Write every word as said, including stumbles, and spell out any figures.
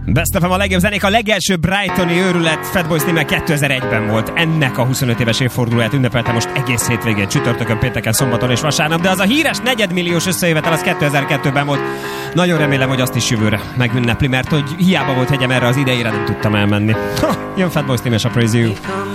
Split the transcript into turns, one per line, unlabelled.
Best of a legjobb zenék, a legelső Brightoni őrület Fatboy Slim kétezer-egyben volt. Ennek a huszonöt éves évfordulóját ünnepelte most egész hétvégén, csütörtökön, pénteken, szombaton és vasárnap, de az a híres negyedmilliós összejövetel az kétezer-kettőben volt. Nagyon remélem, hogy azt is jövőre megünnepli, mert hogy hiába volt hegyem erre az idejére, nem tudtam elmenni. Ha, jön Fatboy Slim és a Praise You.